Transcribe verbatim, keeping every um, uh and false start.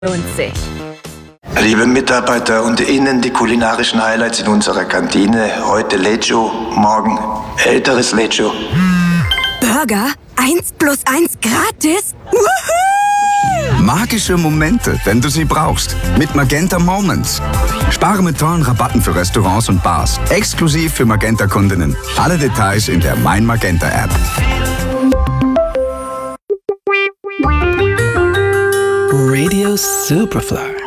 lohnt sich. Liebe Mitarbeiter, unter Ihnen die kulinarischen Highlights in unserer Kantine. Heute Lecho, morgen älteres Lecho. Burger? Eins plus eins gratis? Woohoo! Magische Momente, wenn du sie brauchst. Mit Magenta Moments. Spare mit tollen Rabatten für Restaurants und Bars. Exklusiv für Magenta-Kundinnen. Alle Details in der Mein Magenta App. Radio Superfly.